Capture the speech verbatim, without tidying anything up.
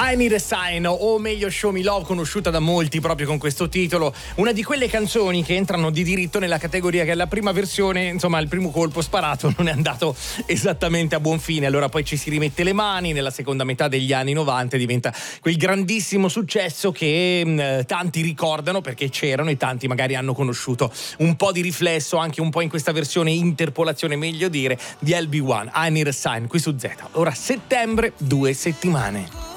I Need a Sign, o meglio Show Me Love, conosciuta da molti proprio con questo titolo, una di quelle canzoni che entrano di diritto nella categoria che la prima versione, insomma il primo colpo sparato non è andato esattamente a buon fine, allora poi ci si rimette le mani, nella seconda metà degli anni novanta diventa quel grandissimo successo che mh, tanti ricordano perché c'erano e tanti magari hanno conosciuto un po' di riflesso anche un po' in questa versione interpolazione, meglio dire, di L B one, I Need a Sign, qui su Z. Ora settembre, due settimane.